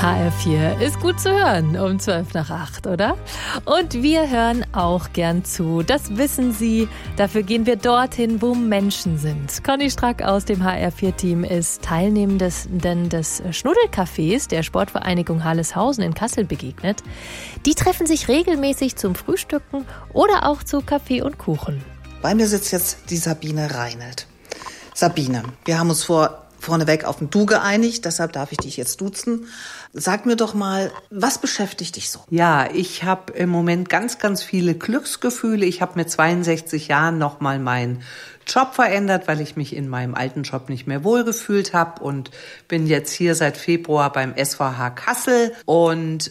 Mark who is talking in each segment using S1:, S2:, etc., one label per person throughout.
S1: HR4 ist gut zu hören um 7:55, oder? Und wir hören auch gern zu. Das wissen Sie. Dafür gehen wir dorthin, wo Menschen sind. Conny Strack aus dem HR4-Team ist Teilnehmenden des Schnuddelcafés der Sportvereinigung Halleshausen in Kassel begegnet. Die treffen sich regelmäßig zum Frühstücken oder auch zu Kaffee und Kuchen.
S2: Bei mir sitzt jetzt die Sabine Reinelt. Sabine, wir haben uns vorneweg auf ein Du geeinigt, deshalb darf ich dich jetzt duzen. Sag mir doch mal, was beschäftigt dich so?
S3: Ja, ich habe im Moment ganz, ganz viele Glücksgefühle. Ich habe mit 62 Jahren nochmal meinen Job verändert, weil ich mich in meinem alten Job nicht mehr wohlgefühlt habe und bin jetzt hier seit Februar beim SVH Kassel. Und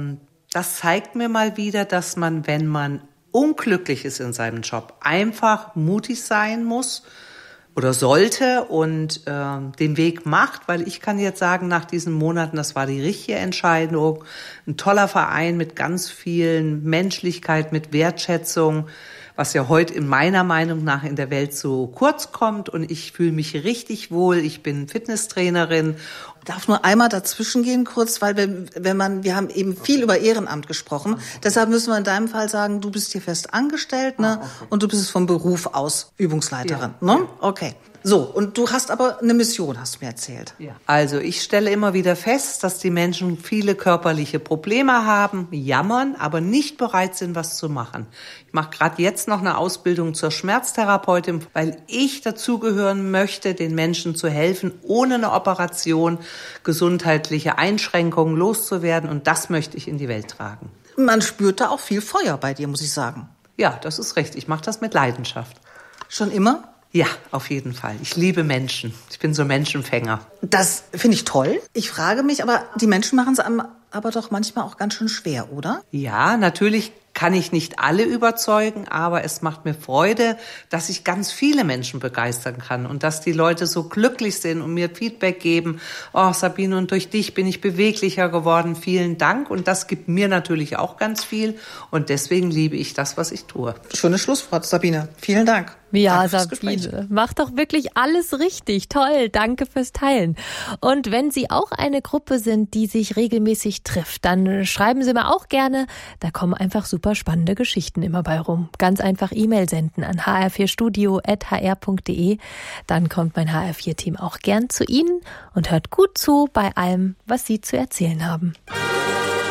S3: das zeigt mir mal wieder, dass man, wenn man unglücklich ist in seinem Job, einfach mutig sein muss oder sollte und den Weg macht, weil ich kann jetzt sagen, nach diesen Monaten, das war die richtige Entscheidung. Ein toller Verein mit ganz vielen Menschlichkeit, mit Wertschätzung, was ja heute in meiner Meinung nach in der Welt so kurz kommt, und ich fühle mich richtig wohl. Ich bin Fitnesstrainerin.
S2: Ich darf nur einmal dazwischen gehen kurz, weil wir haben eben viel über Ehrenamt gesprochen. Deshalb müssen wir in deinem Fall sagen, du bist hier fest angestellt, ne? Okay. Und du bist vom Beruf aus Übungsleiterin, ja. Ne? Okay. So, und du hast aber eine Mission, hast du mir erzählt.
S3: Ja. Also ich stelle immer wieder fest, dass die Menschen viele körperliche Probleme haben, jammern, aber nicht bereit sind, was zu machen. Ich mache gerade jetzt noch eine Ausbildung zur Schmerztherapeutin, weil ich dazugehören möchte, den Menschen zu helfen, ohne eine Operation gesundheitliche Einschränkungen loszuwerden. Und das möchte ich in die Welt tragen.
S2: Man spürt da auch viel Feuer bei dir, muss ich sagen.
S3: Ja, das ist richtig. Ich mache das mit Leidenschaft.
S2: Schon immer?
S3: Ja, auf jeden Fall. Ich liebe Menschen. Ich bin so Menschenfänger.
S2: Das finde ich toll. Ich frage mich, aber die Menschen machen es einem aber doch manchmal auch ganz schön schwer, oder?
S3: Ja, natürlich kann ich nicht alle überzeugen, aber es macht mir Freude, dass ich ganz viele Menschen begeistern kann und dass die Leute so glücklich sind und mir Feedback geben. Oh, Sabine, und durch dich bin ich beweglicher geworden. Vielen Dank. Und das gibt mir natürlich auch ganz viel. Und deswegen liebe ich das, was ich tue.
S2: Schönes Schlusswort, Sabine. Vielen Dank.
S1: Ja, Sabine, mach doch wirklich alles richtig. Toll, danke fürs Teilen. Und wenn Sie auch eine Gruppe sind, die sich regelmäßig trifft, dann schreiben Sie mir auch gerne. Da kommen einfach super spannende Geschichten immer bei rum. Ganz einfach E-Mail senden an hr4studio@hr.de. Dann kommt mein HR4-Team auch gern zu Ihnen und hört gut zu bei allem, was Sie zu erzählen haben.